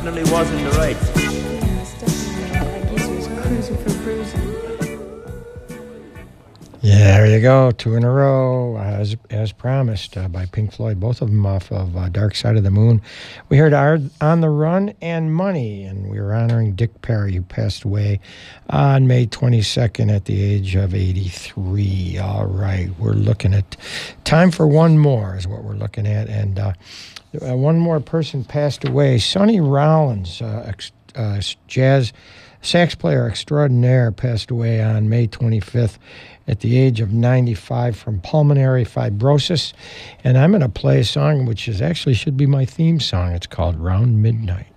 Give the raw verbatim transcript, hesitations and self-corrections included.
definitely was in the right. Yes, definitely. Like he was cruising for bruising. Yeah, there you go. Two in a row, as as promised, uh, by Pink Floyd. Both of them off of uh, Dark Side of the Moon. We heard our, On the Run and Money, and we were honoring Dick Perry, who passed away on May twenty-second at the age of eighty-three. All right, we're looking at time for one more is what we're looking at. And uh, uh, one more person passed away. Sonny Rollins, uh, ex, uh, jazz sax player extraordinaire, passed away on May twenty-fifth at the age of ninety-five from pulmonary fibrosis. And I'm going to play a song which is actually should be my theme song. It's called Round Midnight.